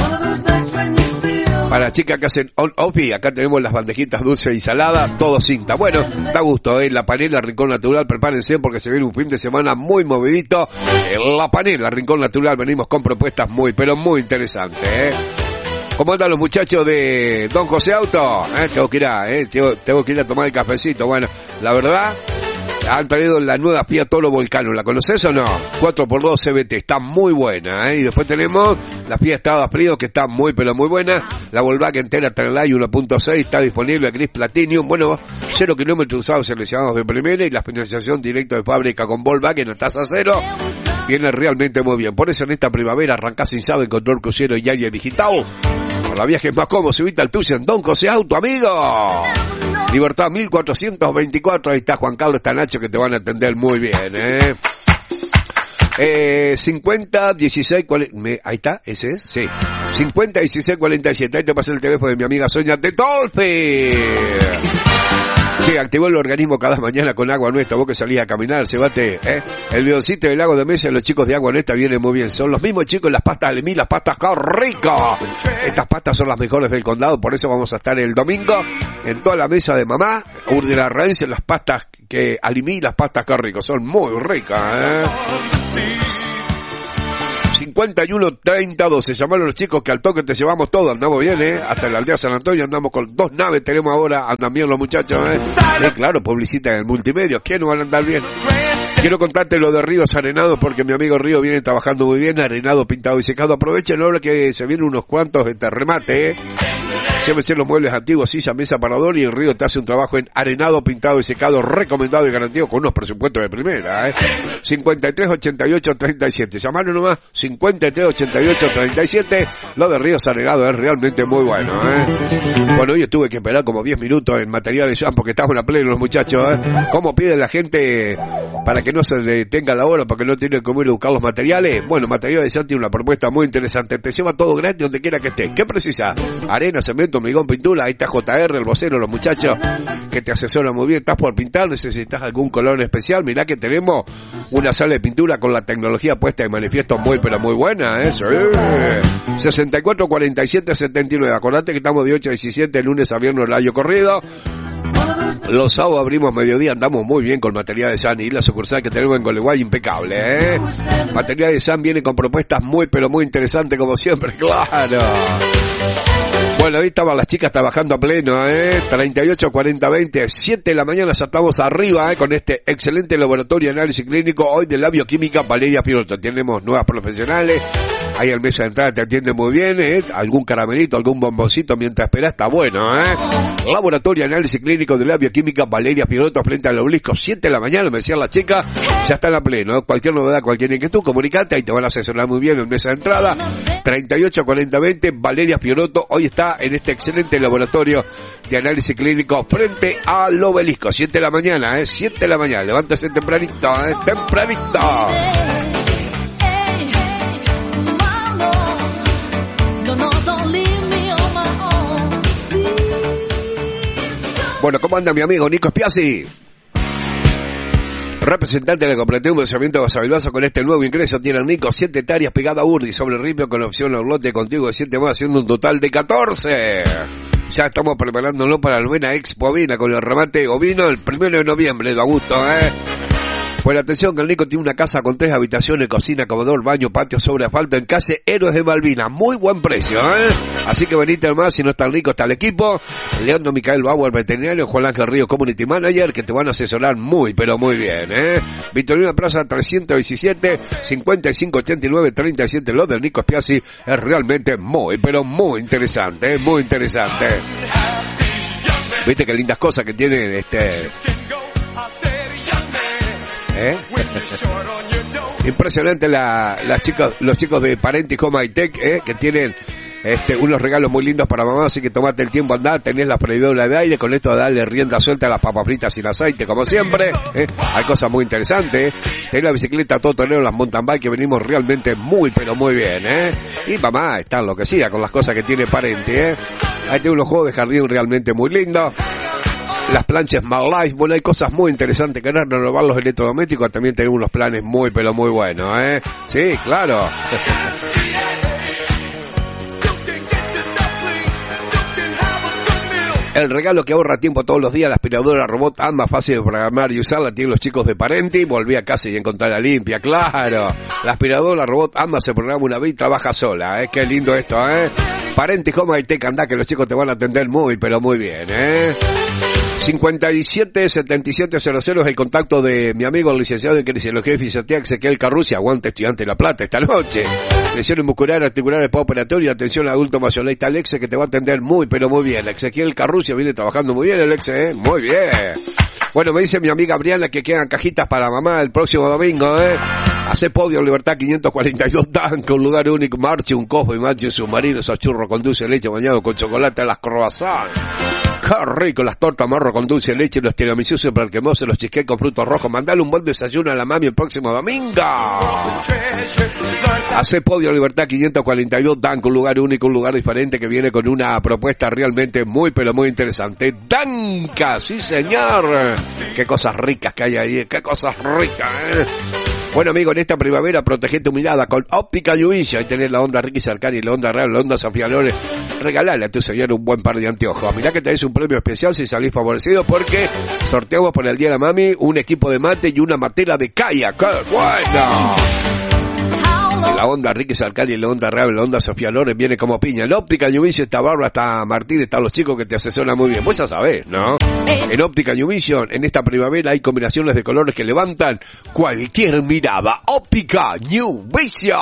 Para chicas que hacen on-off, acá tenemos las bandejitas dulce y salada, todo cinta. Bueno, da gusto, ¿eh? La Panela Rincón Natural, prepárense porque se viene un fin de semana muy movidito. En La Panela Rincón Natural venimos con propuestas muy, pero muy interesantes, ¿eh? ¿Cómo andan los muchachos de Don José Auto? ¿Eh? Tengo que ir a, ¿eh? Tengo, tengo que ir a tomar el cafecito. Bueno, la verdad, han traído la nueva Fiat Toro Volcano. ¿La conoces o no? cuatro por dos C V T. Está muy buena, ¿eh? Y después tenemos la Fiat Strada Frío, que está muy, pero muy buena. La Volkswagen Tera Trelay uno punto seis está disponible. Gris Platinum. Bueno, cero kilómetros usados seleccionados de primera. Y la financiación directa de fábrica con Volkswagen a tasa cero. Viene realmente muy bien. Por eso en esta primavera arrancás sin sabe control crucero y área digital. Para viajes más cómodos, subite al tuyo en Don José Auto, amigo. Libertad mil cuatrocientos veinticuatro, ahí está Juan Carlos, está Nacho, que te van a atender muy bien, ¿eh? Eh, cincuenta, dieciséis, cuarenta, me, ahí está, ese es, sí. cincuenta, dieciséis, cuarenta y siete. Ahí te pasa el teléfono de mi amiga Sonia de Tolfi. Sí, activó el organismo cada mañana con agua nuestra. Vos que salís a caminar, se bate, ¿eh? El bidoncito del lago de Mesa, los chicos de agua nuestra vienen muy bien. Son los mismos chicos, las pastas de mí, las pastas Rico. Estas pastas son las mejores del condado, por eso vamos a estar el domingo en toda la mesa de mamá. Urdela Ranch, las pastas que Alimí, las pastas Rico. Son muy ricas, ¿eh? cincuenta y uno, treinta, doce. Llamaron los chicos que al toque te llevamos todo. Andamos bien, ¿eh? Hasta la aldea San Antonio andamos con dos naves. Tenemos ahora, andan bien los muchachos, ¿eh? Eh, claro, publicita en el multimedia. ¿Quién no van a andar bien? Quiero contarte lo de Ríos Arenados porque mi amigo Río viene trabajando muy bien. Arenado, pintado y secado. Aprovechen ahora que se vienen unos cuantos de este remate, ¿eh? Llévense los muebles antiguos, silla, mesa, parador, y el Río te hace un trabajo en arenado, pintado y secado, recomendado y garantizado con unos presupuestos de primera, ¿eh? cincuenta y tres, ochenta y ocho, treinta y siete. Llamaron nomás, cincuenta y tres, ochenta y ocho, treinta y siete. Lo de Ríos Arenados es realmente muy bueno, ¿eh? Bueno, hoy tuve que esperar como diez minutos en materiales ya porque estaban a pleno los muchachos, ¿eh? ¿Cómo pide la gente para que no se detenga la hora, para que no tienen que ir a buscar los materiales? Bueno, Materiales ya tiene una propuesta muy interesante. Te lleva todo gratis donde quiera que estés. ¿Qué precisa? Arena, cemento, hormigón, pintura. Ahí está J R, el vocero, los muchachos que te asesoran muy bien. Estás por pintar, necesitas algún color especial. Mirá que tenemos una sala de pintura con la tecnología puesta de manifiesto muy, pero muy buena, ¿eh? Sí. sesenta y cuatro, cuarenta y siete, setenta y nueve. Acordate que estamos de ocho a diecisiete, lunes a viernes, horario corrido. Los sábados abrimos mediodía, andamos muy bien con Materiales San y la sucursal que tenemos en Gualeguay impecable, ¿eh? Materiales San viene con propuestas muy, pero muy interesantes como siempre, claro. Bueno, ahí estaban las chicas trabajando a pleno, ¿eh? treinta y ocho, cuarenta, veinte, siete de la mañana ya estamos arriba, ¿eh? Con este excelente laboratorio de análisis clínico, hoy de la bioquímica Valeria Piroto. Tenemos nuevas profesionales, ahí al mesa de entrada te atiende muy bien, ¿eh? Algún caramelito, algún bomboncito mientras esperas, está bueno, ¿eh? Laboratorio de análisis clínico de la bioquímica Valeria Piroto frente al obelisco, siete de la mañana, me decían las chicas, ya están a pleno, ¿eh? Cualquier novedad, cualquier inquietud, comunicate, ahí te van a asesorar muy bien en mesa de entrada, treinta y ocho, cuarenta, veinte, Valeria Piroto, hoy está en este excelente laboratorio de análisis clínico frente al obelisco, siete de la mañana, ¿eh? siete de la mañana, levántese tempranito, ¿eh? Tempranito. Bueno, ¿cómo anda mi amigo Nico Spiazzi? Representante de la cooperativa de Pensamiento de Basavilbaso con este nuevo ingreso tiene el Nico siete hectáreas pegada a Urdi sobre el ripio con opción a un lote contigo de siete más haciendo un total de catorce. Ya estamos preparándolo para la novena Expo Ovina con el remate ovino el primero de noviembre, de gusto, ¿eh? Bueno, atención que el Nico tiene una casa con tres habitaciones, cocina, comedor, baño, patio sobre asfalto en calle Héroes de Malvinas. Muy buen precio, ¿eh? Así que venite al más, si no está el Nico, está el equipo. Leandro Micael Bauer, veterinario, Juan Ángel Río, Community Manager, que te van a asesorar muy, pero muy bien, ¿eh? Victorina Plaza trescientos diecisiete, cincuenta y cinco ochenta y nueve, treinta y siete. Lo del Nico Spiazzi es realmente muy, pero muy interesante, ¿eh? Muy interesante. Viste qué lindas cosas que tienen este... ¿Eh? Impresionante la, las chicas, los chicos de Parenti Home High Tech, ¿eh? Que tienen este, unos regalos muy lindos para mamá, así que tomate el tiempo, andá, tenés la freidora de aire, con esto darle rienda suelta a las papas fritas sin aceite, como siempre, ¿eh? Hay cosas muy interesantes, ¿eh? Tenés la bicicleta todo torneo, las mountain bike, que venimos realmente muy, pero muy bien, ¿eh? Y mamá está enloquecida con las cosas que tiene Parenti, ¿eh? Ahí tiene unos juegos de jardín realmente muy lindos. Las planchas Life, bueno, hay cosas muy interesantes. Querer renovar los electrodomésticos, también tenemos unos planes muy, pero muy buenos, ¿eh? Sí, claro. El regalo que ahorra tiempo todos los días, la aspiradora robot Amba, fácil de programar y usarla, tienen los chicos de Parenti. Volví a casa y encontrarla limpia, claro. La aspiradora robot Amba se programa una vez y trabaja sola, ¿eh? Qué lindo esto, ¿eh? Parenti Home High Tech, andá que los chicos te van a atender muy, pero muy bien, ¿eh? cincuenta y siete, setenta y siete, cero cero es el contacto de mi amigo el licenciado en Kinesiología y Fisioterapia Ezequiel Carrucci. Aguante estudiante de La Plata esta noche. Lesiones musculares, articulares, postoperatorio, atención al adulto mayor. Ahí está Alexe que te va a atender muy, pero muy bien. Ezequiel Carrucci viene trabajando muy bien, Alexe, ¿eh? Muy bien. Bueno, me dice mi amiga Briana que quedan cajitas para mamá el próximo domingo, ¿eh? Hace podio Libertad quinientos cuarenta y dos Tanque, un lugar único, marche, un cojo y marche, un submarino, esos churros con dulce de leche bañado con chocolate a las croissants. Qué rico, las tortas marro con dulce de leche, los tiramisús super cremosos, los cheesecake con frutos rojos. Mandale un buen desayuno a la mami el próximo domingo. Hace Podio Libertad quinientos cuarenta y dos, Danca, un lugar único, un lugar diferente que viene con una propuesta realmente muy, pero muy interesante. Danca, sí señor. Qué cosas ricas que hay ahí, qué cosas ricas, ¿eh? Bueno, amigo, en esta primavera protege tu mirada con Óptica Yuvisio. Ahí tenés la onda Ricky Sarkani, la onda Real, la onda Sofía Loren. Regalale a tu señor un buen par de anteojos. Mirá que tenés un premio especial si salís favorecido porque sorteamos por el Día de la Mami un equipo de mate y una matera de kayak. ¡Qué bueno! La onda Ricky Sarkani, la onda Real, la onda Sofía Loren viene como piña. En Óptica Yuvisio está Bárbara, está Martín, están los chicos que te asesoran muy bien. Vos ya sabés, ¿no? En Óptica Yuvisio, en esta primavera hay combinaciones de colores que levantan cualquier mirada. Óptica Yuvisio.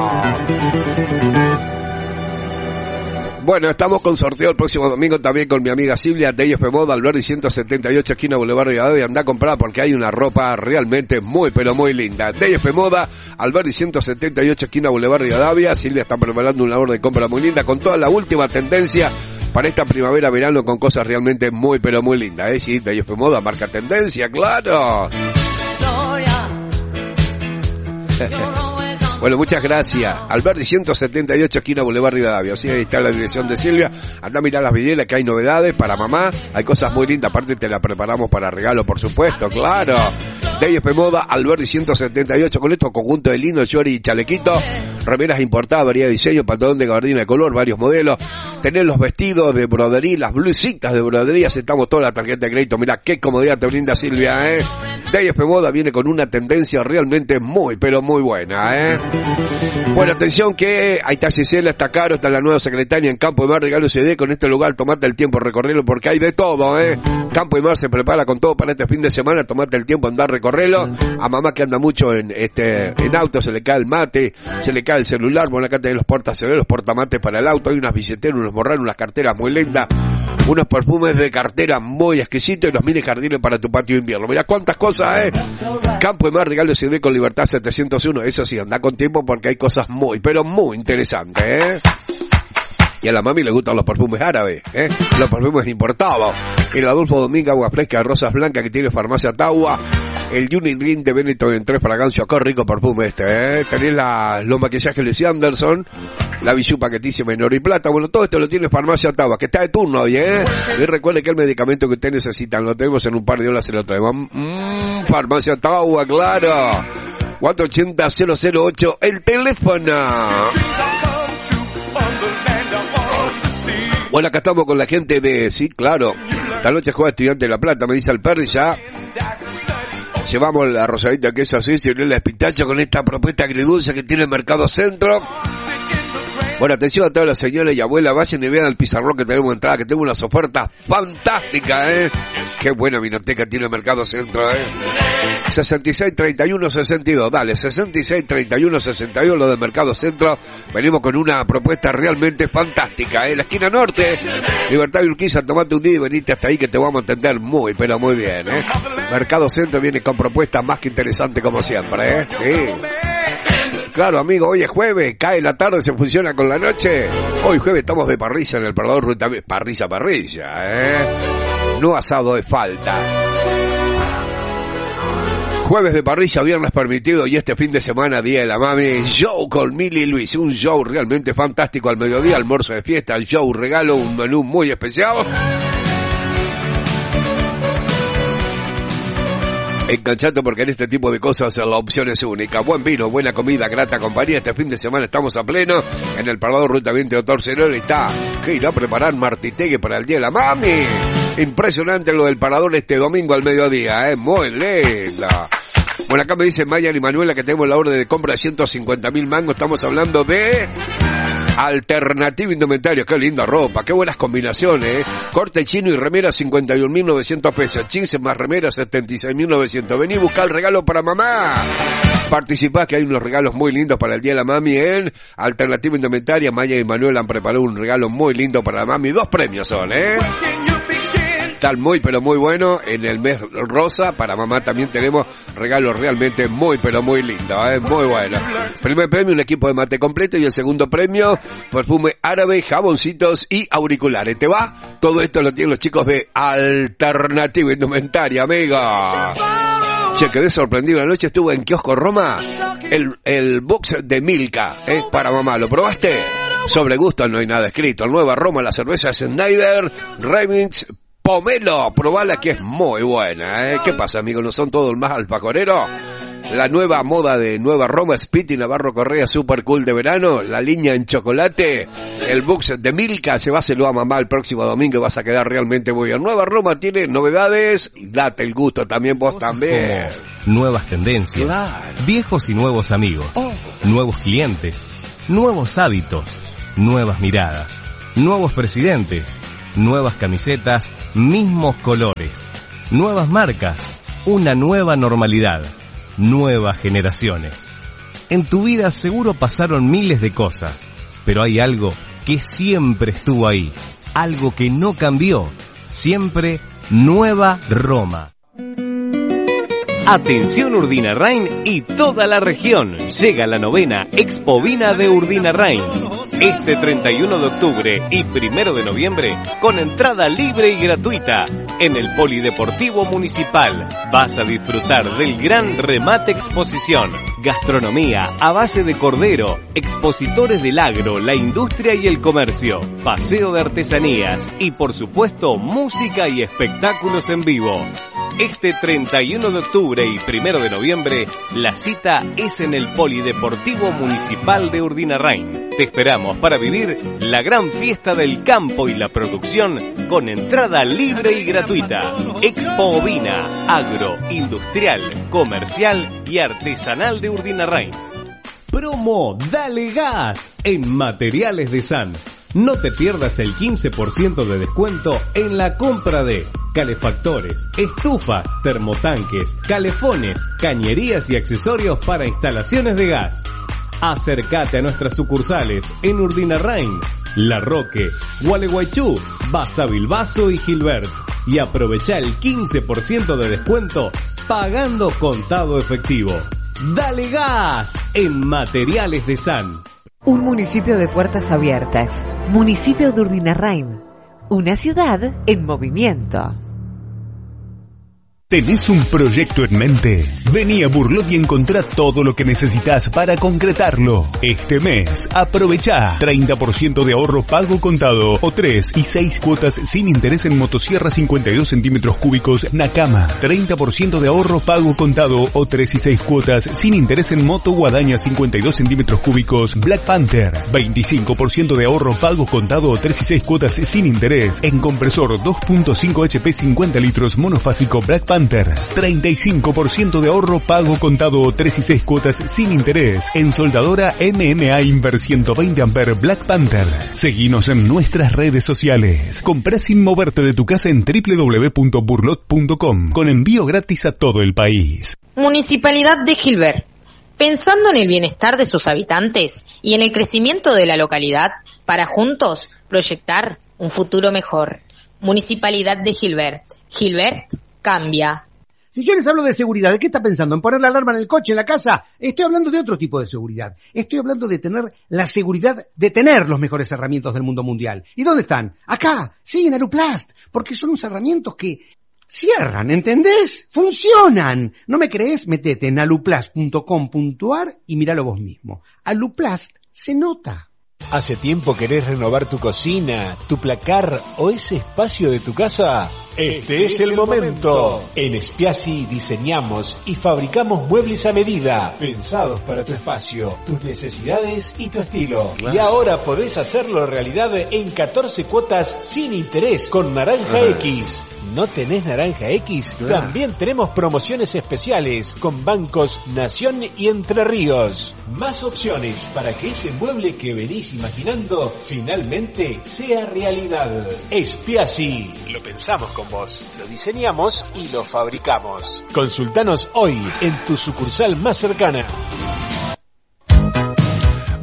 Bueno, estamos con sorteo el próximo domingo también con mi amiga Silvia de I F Moda, Alberdi ciento setenta y ocho, esquina Boulevard Rivadavia. Anda a comprar porque hay una ropa realmente muy, pero muy linda. De I F Moda, Alberdi ciento setenta y ocho, esquina Boulevard Rivadavia. Silvia está preparando una orden de compra muy linda con toda la última tendencia para esta primavera-verano con cosas realmente muy, pero muy lindas. ¿Eh? Sí, de I F Moda marca tendencia, claro. Bueno, muchas gracias. Alberdi ciento setenta y ocho, esquina Boulevard Rivadavia. O sea, ahí está la dirección de Silvia. Anda a mirar las videos que hay novedades para mamá. Hay cosas muy lindas. Aparte te la preparamos para regalo, por supuesto, claro. D I F Moda, Alberdi ciento setenta y ocho. Con estos conjuntos de lino, short y chalequito. Remeras importadas, variedad de diseño, pantalón de gabardina de color, varios modelos. Tener los vestidos de brodería, las blusitas de brodería. Aceptamos toda la tarjeta de crédito. Mirá qué comodidad te brinda Silvia, ¿eh? D I F Moda viene con una tendencia realmente muy, pero muy buena, ¿eh? Bueno, atención que ahí está Gisela, está Caro, está la nueva secretaria en Campo de Mar, regalo C D con este lugar, tomate el tiempo, recorrerlo porque hay de todo, ¿eh? Campo de Mar se prepara con todo para este fin de semana, tomate el tiempo, andar, recorrerlo. A mamá que anda mucho en este en auto, se le cae el mate, se le cae el celular, bueno, acá tenés los portacelulares, los portamates para el auto, hay unas billeteras, unos morrales, unas carteras muy lindas, unos perfumes de cartera muy exquisitos y los mini jardines para tu patio de invierno. Mirá cuántas cosas, ¿eh? Campo de Mar, regalo C D con Libertad setecientos uno, eso sí, anda con tiempo porque hay cosas muy, pero muy interesantes, ¿eh? Y a la mami le gustan los perfumes árabes, ¿eh? Los perfumes importados. El Adolfo Domingo, agua fresca, rosas blancas que tiene Farmacia Taua. El Unit Green de Benetton en tres fragancias. Qué rico perfume este, ¿eh? Tenés la, los maquillajes de Lucy Anderson. La Bijou paquetísima en oro y plata. Bueno, todo esto lo tiene Farmacia Taua, que está de turno hoy, ¿eh? Y recuerde que el medicamento que usted necesita lo tenemos en un par de horas, se lo traemos. Mmm, Farmacia Taua, claro. cuatro ochenta, cero cero ocho, el teléfono. Bueno, acá estamos con la gente de... Sí, claro. Esta noche juega Estudiante de La Plata, me dice el Perry ya. Llevamos la rosadita que es así, se le la espitacha con esta propuesta agridulce que tiene el Mercado Centro. Bueno, atención a todas las señoras y abuelas, vayan y vean al pizarrón que tenemos entrada, que tenemos unas ofertas fantásticas, ¿eh? Qué buena vinoteca tiene el Mercado Centro, ¿eh? sesenta y seis, treinta y uno, sesenta y dos, dale, sesenta y seis, treinta y uno, sesenta y dos, lo del Mercado Centro. Venimos con una propuesta realmente fantástica, ¿eh? La esquina norte, Libertad y Urquiza, tomate un día y venite hasta ahí que te vamos a entender muy, pero muy bien, ¿eh? Mercado Centro viene con propuestas más que interesantes como siempre, ¿eh? Sí. Claro, amigo, hoy es jueves, cae la tarde, se fusiona con la noche. Hoy jueves estamos de parrilla en el Parador Ruta. Parrilla, parrilla, ¿eh? No asado de falta. Jueves de parrilla, viernes permitido y este fin de semana, Día de la Mami, show con Mili y Luis. Un show realmente fantástico al mediodía, almuerzo de fiesta, show, regalo, un menú muy especial. Enganchate porque en este tipo de cosas la opción es única. Buen vino, buena comida, grata compañía. Este fin de semana estamos a pleno en el Parador Ruta veinte Doctor Cerol. Está que irá a preparar Martitegue para el Día de la Mami. Impresionante lo del Parador este domingo al mediodía, ¿eh? Muy linda. Bueno, acá me dice Mayan y Manuela que tenemos la orden de compra de ciento cincuenta mil mangos. Estamos hablando de... Alternativa Indumentario, qué linda ropa, qué buenas combinaciones, ¿eh? Corte chino y remera cincuenta y un mil novecientos pesos, jeans más remera setenta y seis mil novecientos. Vení a buscar el regalo para mamá. Participá que hay unos regalos muy lindos para el Día de la Mami en Alternativa Indumentaria. Maya y Manuel han preparado un regalo muy lindo para la mami. Dos premios son, ¿eh? están muy pero muy buenos. En el mes rosa para mamá también tenemos regalos realmente muy pero muy lindos, ¿eh? Muy bueno. Primer premio, un equipo de mate completo, y el segundo premio, perfume árabe, jaboncitos y auriculares. ¿Te va? Todo esto lo tienen los chicos de Alternativa Indumentaria, amigo. Che, quedé sorprendido. Anoche estuve en Kiosco Roma, el, el box de Milka, ¿eh? Para mamá. ¿Lo probaste? Sobre gusto no hay nada escrito. Nueva Roma, la cerveza Snyder Remix Pomelo. Probala que es muy buena, ¿eh? ¿Qué pasa, amigo? ¿No son todos más alfajoreros? La nueva moda de Nueva Roma, Spiti Navarro Correa, super cool de verano, la línea en chocolate, el box de Milka, lleváselo a mamá el próximo domingo y vas a quedar realmente muy bien. Nueva Roma tiene novedades y date el gusto también vos Cosas también. Nuevas tendencias, Claro. Viejos y nuevos amigos, Oh. nuevos clientes, nuevos hábitos, nuevas miradas, nuevos presidentes, nuevas camisetas, mismos colores, nuevas marcas, una nueva normalidad. Nuevas generaciones. En tu vida seguro pasaron miles de cosas, pero hay algo que siempre estuvo ahí, algo que no cambió, siempre Nueva Roma. Atención Urdinarrain y toda la región. Llega la novena Expo Vina de Urdinarrain. Este treinta y uno de octubre y primero de noviembre con entrada libre y gratuita en el Polideportivo Municipal. Vas a disfrutar del gran remate exposición, gastronomía a base de cordero, expositores del agro, la industria y el comercio, paseo de artesanías y por supuesto música y espectáculos en vivo. Este treinta y uno de octubre y primero de noviembre, la cita es en el Polideportivo Municipal de Urdinarrain. Te esperamos para vivir la gran fiesta del campo y la producción con entrada libre y gratuita. Expo Ovina, agro, industrial, comercial y artesanal de Urdinarrain. Promo Dale Gas en Materiales de San. No te pierdas el quince por ciento de descuento en la compra de calefactores, estufas, termotanques, calefones, cañerías y accesorios para instalaciones de gas. Acércate a nuestras sucursales en Urdinarrain, La Roque, Gualeguaychú, Basavilbaso y Gilbert y aprovecha el quince por ciento de descuento pagando contado efectivo. ¡Dale gas en Materiales de San! Un municipio de puertas abiertas. Municipio de Urdinarrain. Una ciudad en movimiento. ¿Tenés un proyecto en mente? Vení a Burlot y encontrá todo lo que necesitas para concretarlo. Este mes, aprovechá treinta por ciento de ahorro pago contado o tres y seis cuotas sin interés en motosierra cincuenta y dos centímetros cúbicos Nakama. treinta por ciento de ahorro pago contado o tres y seis cuotas sin interés en moto Guadaña cincuenta y dos centímetros cúbicos Black Panther. veinticinco por ciento de ahorro pago contado o tres y seis cuotas sin interés en compresor dos punto cinco H P cincuenta litros monofásico Black Panther. treinta y cinco por ciento de ahorro pago contado o tres y seis cuotas sin interés en soldadora M M A Inver ciento veinte Ampere Black Panther. Seguinos en nuestras redes sociales. Comprá sin moverte de tu casa en doble u doble u doble u punto burlot punto com con envío gratis a todo el país. Municipalidad de Gilbert. Pensando en el bienestar de sus habitantes y en el crecimiento de la localidad, para juntos proyectar un futuro mejor. Municipalidad de Gilbert. Gilbert cambia. Si yo les hablo de seguridad, ¿de qué está pensando? ¿En poner la alarma en el coche, en la casa? Estoy hablando de otro tipo de seguridad. Estoy hablando de tener la seguridad de tener los mejores herramientas del mundo mundial. ¿Y dónde están? Acá, sí, en Aluplast, porque son unos herramientas que cierran, ¿entendés? ¡Funcionan! ¿No me crees? Metete en aluplast punto com punto ar y míralo vos mismo. Aluplast se nota. ¿Hace tiempo querés renovar tu cocina, tu placar o ese espacio de tu casa? Este es el momento. En Spiazzi diseñamos y fabricamos muebles a medida, pensados para tu espacio, tus necesidades y tu estilo. Y ahora podés hacerlo realidad en catorce cuotas sin interés con Naranja Ajá. X. ¿No tenés Naranja X? Claro. También tenemos promociones especiales con bancos Nación y Entre Ríos. Más opciones para que ese mueble que venís imaginando finalmente sea realidad. Spiazzi. Lo pensamos con vos, lo diseñamos y lo fabricamos. Consultanos hoy en tu sucursal más cercana.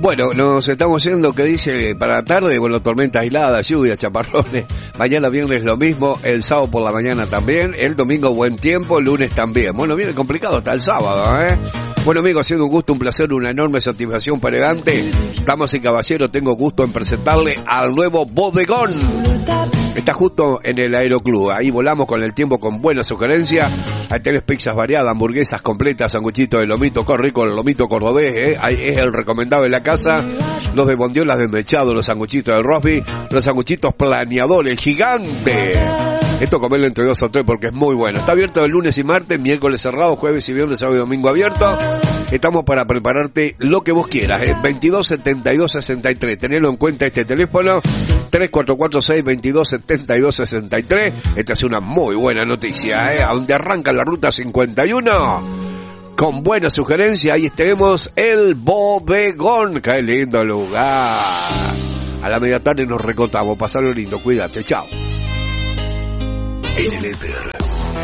Bueno, nos estamos yendo, que dice para la tarde, bueno, tormenta aislada, lluvia, chaparrones, mañana viernes lo mismo, el sábado por la mañana también, el domingo buen tiempo, el lunes también. Bueno, viene complicado hasta el sábado, ¿eh? Bueno, amigos, ha sido un gusto, un placer, una enorme satisfacción para Elegante. Damas y caballeros, tengo gusto en presentarle al nuevo bodegón. Está justo en el Aeroclub, ahí volamos con el tiempo con buena sugerencia. Ahí tenés pizzas variadas, hamburguesas completas, sanguchitos de lomito, con rico el lomito cordobés, ¿eh? Ahí es el recomendado en la casa. Los de bondiolas desmechados, los sanguchitos de rosby, los sanguchitos planeadores, gigantes. Esto comerlo entre dos o tres porque es muy bueno. Está abierto el lunes y martes, miércoles cerrado, jueves y viernes, sábado y domingo abierto. Estamos para prepararte lo que vos quieras, ¿eh? veintidós setenta y dos sesenta y tres. Tenelo en cuenta este teléfono, tres cuatro cuatro seis veintidós setenta y dos sesenta y tres. Esta es una muy buena noticia, ¿eh? A donde arranca la ruta cincuenta y uno. Con buena sugerencia, ahí tenemos el bodegón. ¡Qué lindo lugar! A la media tarde nos recontamos. Pasalo lindo, cuídate, chao. En el éter,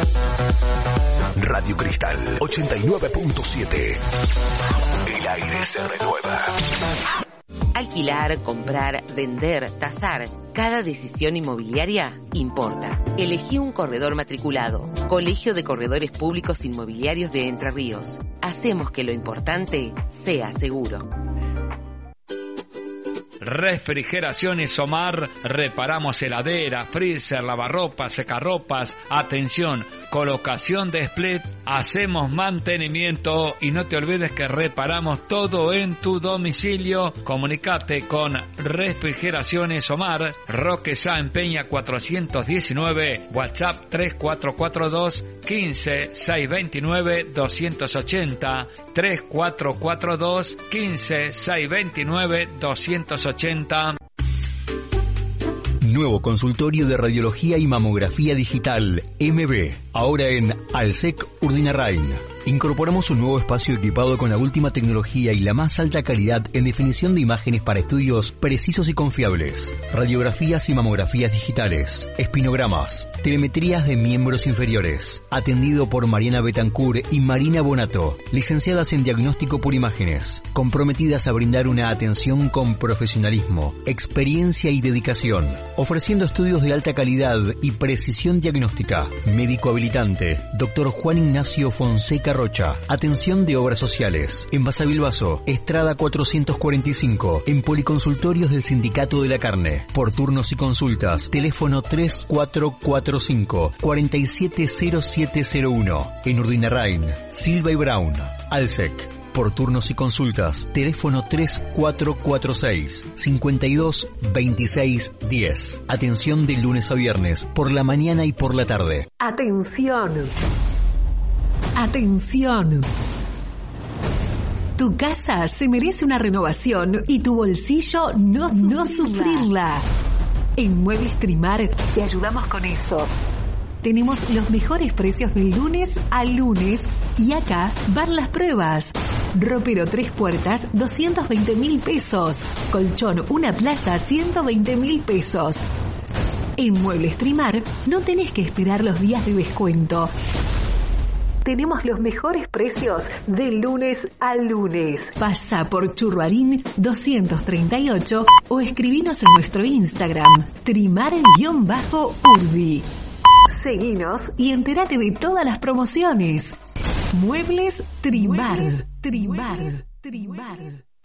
Radio Cristal ochenta y nueve punto siete. El aire se renueva. Alquilar, comprar, vender, tasar. Cada decisión inmobiliaria importa. Elegí un corredor matriculado. Colegio de Corredores Públicos Inmobiliarios de Entre Ríos. Hacemos que lo importante sea seguro. Refrigeraciones Omar, reparamos heladera, freezer, lavarropas, secarropas, atención, colocación de split, hacemos mantenimiento y no te olvides que reparamos todo en tu domicilio. Comunicate con Refrigeraciones Omar, Roque Sáenz Peña cuatrocientos diecinueve, WhatsApp tres cuatro cuatro dos quince seiscientos veintinueve doscientos ochenta, tres cuatro cuatro dos quince seiscientos veintinueve doscientos ochenta. Nuevo consultorio de radiología y mamografía digital, M B, ahora en Alsec Urdinarrain. Incorporamos un nuevo espacio equipado con la última tecnología y la más alta calidad en definición de imágenes para estudios precisos y confiables. Radiografías y mamografías digitales, espinogramas, telemetrías de miembros inferiores. Atendido por Mariana Betancourt y Marina Bonato, licenciadas en diagnóstico por imágenes, comprometidas a brindar una atención con profesionalismo, experiencia y dedicación, ofreciendo estudios de alta calidad y precisión diagnóstica. Médico habilitante, doctor Juan Ignacio Fonseca Rocha. Atención de obras sociales. En Basavilbaso, Estrada cuatrocientos cuarenta y cinco. En Policonsultorios del Sindicato de la Carne. Por turnos y consultas, teléfono tres cuatro cuatro cinco, cuatro siete cero siete cero uno. En Urdinarrain, Silva y Brown, Alsec. Por turnos y consultas, teléfono tres cuatro cuatro seis, cinco dos dos seis uno cero. Atención de lunes a viernes, por la mañana y por la tarde. Atención. Atención. Tu casa se merece una renovación y tu bolsillo no sufrirla. No sufrirla. En Muebles Trimar te ayudamos con eso. Tenemos los mejores precios del lunes al lunes y acá van las pruebas. Ropero tres puertas, doscientos veinte mil pesos. Colchón una plaza, ciento veinte mil pesos. En Muebles Trimar no tenés que esperar los días de descuento. Tenemos los mejores precios de lunes a lunes. Pasa por Churruarín doscientos treinta y ocho o escribinos en nuestro Instagram, trimar-urdi. Seguinos y entérate de todas las promociones. Muebles Trimar. Muebles Trimar. Trimar.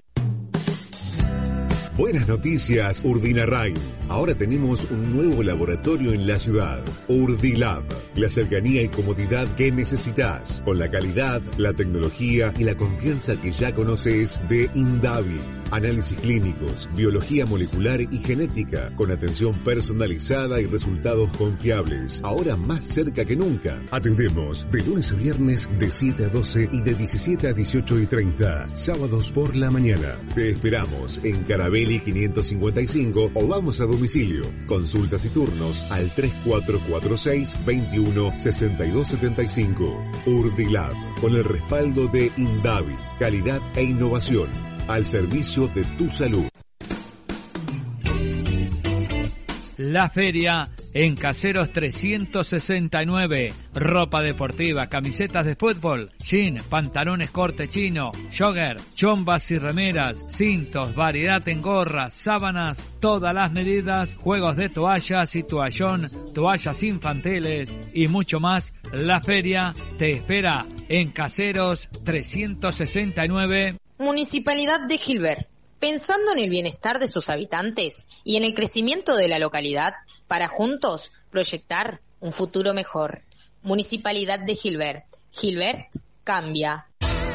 Buenas noticias, Urdinarrain. Ahora tenemos un nuevo laboratorio en la ciudad, Urdilab. La cercanía y comodidad que necesitas, con la calidad, la tecnología y la confianza que ya conoces de Indavi. Análisis clínicos, biología molecular y genética, con atención personalizada y resultados confiables. Ahora más cerca que nunca. Atendemos de lunes a viernes de siete a doce y de diecisiete a dieciocho y treinta. Sábados por la mañana. Te esperamos en Carabelli quinientos cincuenta y cinco o vamos a domicilio. Consultas y turnos al tres cuatro cuatro seis, veintiuno, sesenta y dos setenta y cinco. Urdilab, con el respaldo de Indavi. Calidad e innovación al servicio de tu salud. La feria en Caseros trescientos sesenta y nueve. Ropa deportiva, camisetas de fútbol, jean, pantalones corte chino, jogger, chombas y remeras, cintos, variedad en gorras, sábanas, todas las medidas, juegos de toallas y toallón, toallas infantiles y mucho más. La feria te espera en Caseros trescientos sesenta y nueve. Municipalidad de Gilbert. Pensando en el bienestar de sus habitantes y en el crecimiento de la localidad, para juntos proyectar un futuro mejor. Municipalidad de Gilbert. Gilbert cambia.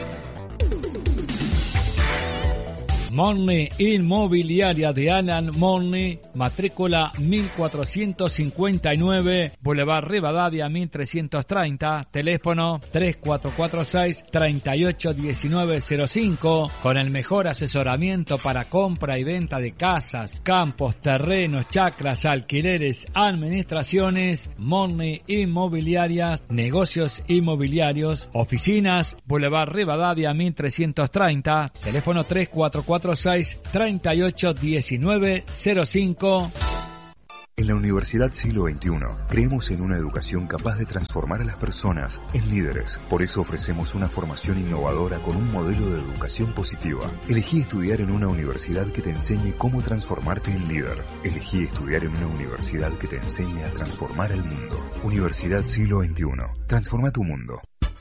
Money Inmobiliaria de Alan Money, matrícula mil cuatrocientos cincuenta y nueve, Boulevard Rivadavia mil trescientos treinta, teléfono tres cuatro cuatro seis, tres ocho uno nueve cero cinco, con el mejor asesoramiento para compra y venta de casas, campos, terrenos, chacras, alquileres, administraciones. Money Inmobiliarias, negocios inmobiliarios, oficinas, Boulevard Rivadavia mil trescientos treinta, teléfono tres cuatro cuatro seis, tres ocho uno nueve cero cinco. En la Universidad Siglo veintiuno creemos en una educación capaz de transformar a las personas en líderes. Por eso ofrecemos una formación innovadora con un modelo de educación positiva. Elegí estudiar en una universidad que te enseñe cómo transformarte en líder. Elegí estudiar en una universidad que te enseñe a transformar el mundo. Universidad Siglo veintiuno. Transforma tu mundo.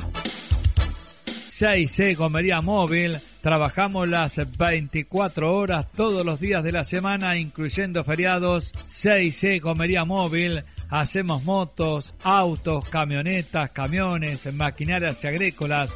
seis C Gomería Móvil, trabajamos las veinticuatro horas todos los días de la semana, incluyendo feriados. seis C Gomería Móvil, hacemos motos, autos, camionetas, camiones, maquinarias y agrícolas.